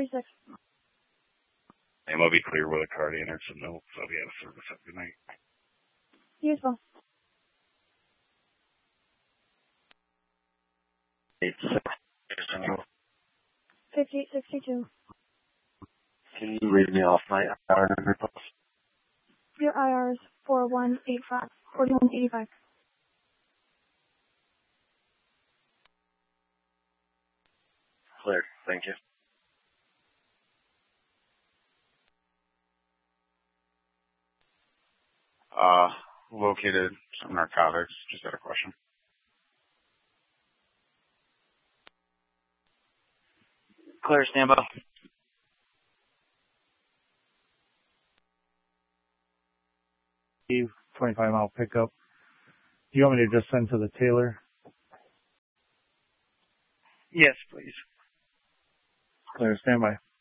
46. And we'll be clear with a card entered, so no, so we have a service. Have a good night. You as well. 5862. Can you read me off my IR number, please? Your IR is 4185. Clear. Thank you. Located some narcotics. Just had a question. Clear, stand by. Steve, 25-mile pickup. Do you want me to just send to the Taylor? Yes, please. Clear, stand by.